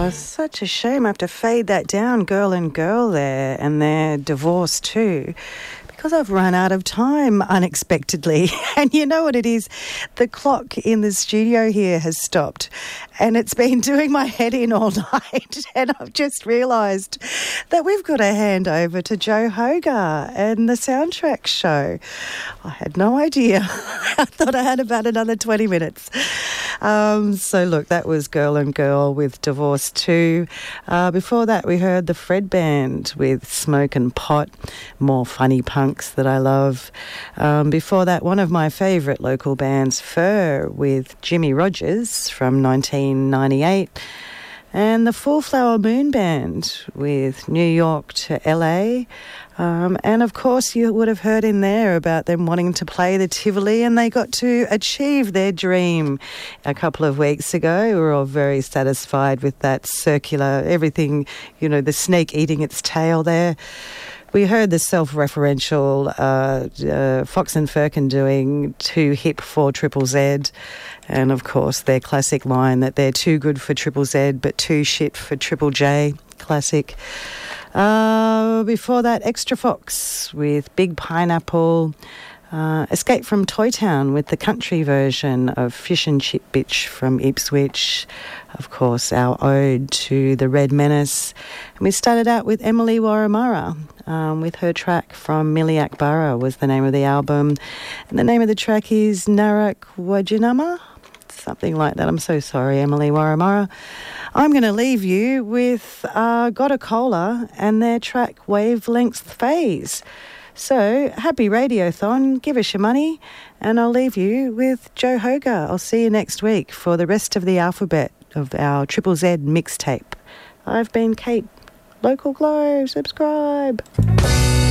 Oh, such a shame. I have to fade that down, Girl and Girl there, and their divorce too, because I've run out of time unexpectedly. And you know what it is? The clock in the studio here has stopped, and it's been doing my head in all night. And I've just realised that we've got to hand over to Joe Hogarth and the Soundtrack Show. I had no idea. I thought I had about another 20 minutes. So look, that was Girl and Girl with Divorce 2. Before that, we heard the Fred Band with Smoke and Pot, more funny punks that I love. Before that, one of my favourite local bands, Fur, with Jimmy Rogers from 1998. And the Full Flower Moon Band with New York to LA. And of course you would have heard in there about them wanting to play the Tivoli, and they got to achieve their dream a couple of weeks ago. We were all very satisfied with that circular, everything, you know, the snake eating its tail there. We heard the self-referential Fox and Firkin doing Too Hip for Triple Z, and of course their classic line that they're too good for Triple Z but too shit for Triple J, classic. Before that, Extra Fox with Big Pineapple. Escape from Toy Town with the country version of Fish and Chip Bitch from Ipswich. Of course, our ode to the Red Menace. And we started out with Emily Warramurra with her track From Miliak Burra was the name of the album. And the name of the track is Narak Wajinama, something like that. I'm so sorry, Emily Warramurra. I'm going to leave you with Gotta Cola and their track Wavelength Phase. So, happy Radiothon, give us your money, and I'll leave you with Joe Hogarth. I'll see you next week for the rest of the alphabet of our Triple Z mixtape. I've been Kate. Local Glow, subscribe.